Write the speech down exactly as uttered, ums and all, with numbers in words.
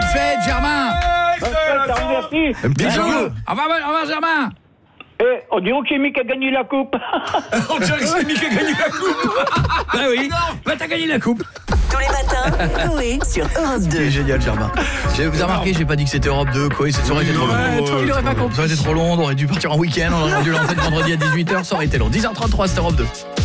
fête, Germain. Merci. Bisous. Au revoir, au revoir, Germain. Eh, on dirait que c'est Mick qui a gagné la coupe. On dirait que c'est Mick qui a gagné la coupe. Bah oui, bah t'as gagné la coupe. Tous les matins, Coé sur Europe deux. C'est génial, Germain. Vous avez remarqué, j'ai pas dit que c'était Europe deux, quoi. Ça aurait été trop long. Ouais, il aurait pas compris. Ça aurait été trop long, on aurait dû partir en week-end, on aurait dû l'entendre vendredi à dix-huit heures, ça aurait été long. dix heures trente-trois, c'était Europe deux.